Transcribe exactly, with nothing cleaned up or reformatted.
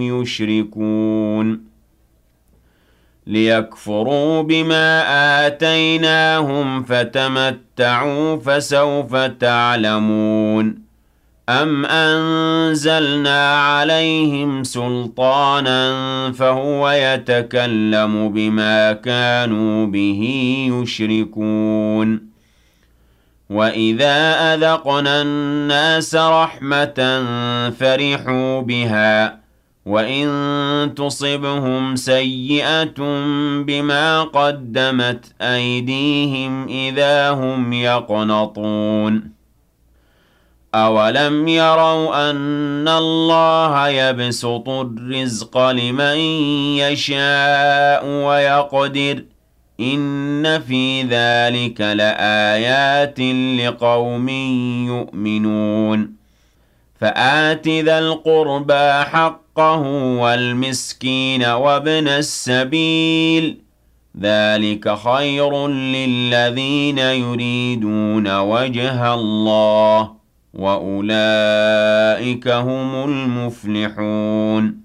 يشركون ليكفروا بما آتيناهم فتمتعوا فسوف تعلمون أم أنزلنا عليهم سلطانا فهو يتكلم بما كانوا به يشركون وإذا أذقنا الناس رحمة فرحوا بها وإن تصبهم سيئة بما قدمت أيديهم إذا هم يقنطون أولم يروا أن الله يبسط الرزق لمن يشاء ويقدر إن في ذلك لآيات لقوم يؤمنون فآت ذا القربى حقه والمسكين وابن السبيل ذلك خير للذين يريدون وجه الله وأولئك هم المفلحون